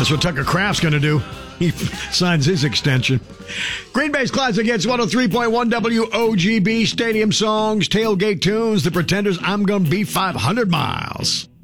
That's what Tucker Kraft's going to do. He signs his extension. Green Bay's Classic Hits 103.1 WOGB. Stadium songs, tailgate tunes, The Pretenders, I'm Gonna Be 500 Miles.